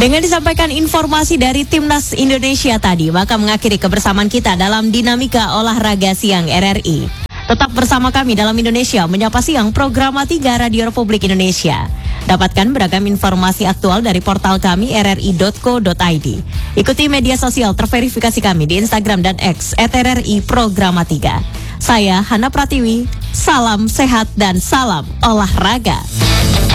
Dengan disampaikan informasi dari Timnas Indonesia tadi, maka mengakhiri kebersamaan kita dalam Dinamika Olahraga Siang RRI. Tetap bersama kami dalam Indonesia Menyapa Siang, program 3 Radio Republik Indonesia. Dapatkan beragam informasi aktual dari portal kami rri.co.id. Ikuti media sosial terverifikasi kami di Instagram dan X @RRI Programa 3. Saya Hana Pratiwi, salam sehat dan salam olahraga.